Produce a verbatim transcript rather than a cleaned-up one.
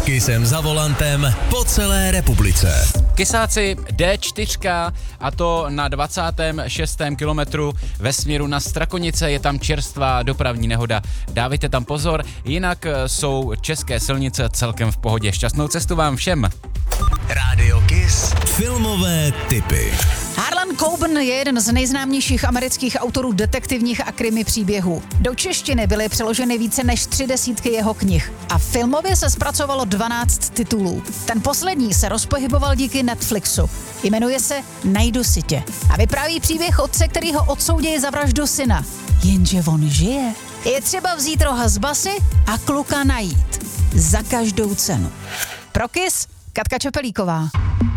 Kissem za volantem po celé republice. Kysáci dé čtyři a to na dvacátém šestém kilometru ve směru na Strakonice je tam čerstvá dopravní nehoda. Dávejte tam pozor, jinak jsou české silnice celkem v pohodě. Šťastnou cestu vám všem. Rádio Kiss. Filmové tipy. Harlan Coben je jeden z nejznámějších amerických autorů detektivních a krimi příběhů. Do češtiny byly přeloženy více než tři desítky jeho knih a filmově se zpracovalo dvanáct titulů. Ten poslední se rozpohyboval díky Netflixu. Jmenuje se Najdu si tě a vypráví příběh otce, který ho odsoudí za vraždu syna. Jenže on žije. Je třeba vzít roha z basy a kluka najít. Za každou cenu. Pro Kiss Katka Čepelíková.